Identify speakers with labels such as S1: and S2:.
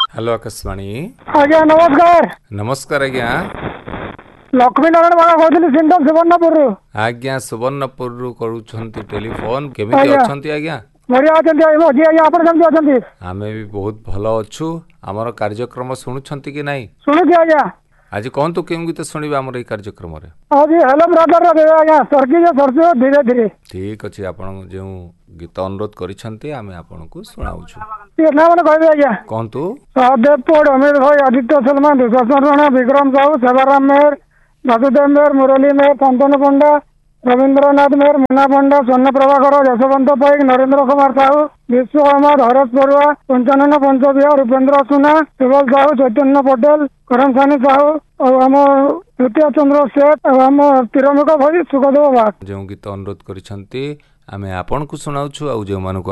S1: Hello Akashvani.
S2: आज्ञा नमस्कार।
S1: नमस्कार आज्ञा।
S2: लक्ष्मी नारायण बाबा कहते सिंटन सुवर्णपुर।
S1: आज्ञा सुवर्णपुर करूछंती टेलीफोन केमिति
S2: आज्ञा
S1: अछंती आज्ञा?
S2: बढ़िया अछंती आज्ञा आपण केमती अछंती?
S1: आमे भी बहुत भलो अछु। हमर कार्यक्रम सुनुछंती कि नाही?
S2: सुनुची आज्ञा।
S1: आज कोन तो केउ गीत सुनिबा हमर ए कार्यक्रम रे?
S2: आज हेलो ब्रदर रे आज्ञा सरकी जे सरसो धीरे धीरे।
S1: ठीक अछि आपण जे गीत अनुरोध करिछंती आमे आपण को सुनाउछु।
S2: ये ना माने कहबे आज्ञा।
S1: कोन तो?
S2: सहदेव पोड अमीर भाई आदित्य सलमान दुशासन राणा विक्रम साहू सेवाराम मेहर वासुदेव मेहर मुरली मेहर शांतनु पंडा रविंद्रनाथ मेहर मुन्ना पंडा स्वर्ण प्रभाकर यशवंत पाइक नरेंद्र कुमार साहू विश्व अहमद हरस बरुआ पंचानन पंचविहार उपेंद्र सुना सुबल साहू चैतन्य पटेल करण सानी साहू और आम तृतीय चंद्र सेठ और आम तिरमुख भाई सुखदेव बाग
S1: जो गीत अनुरोध करिछंती आमे आपण को सुनाउछु। आ जो मानको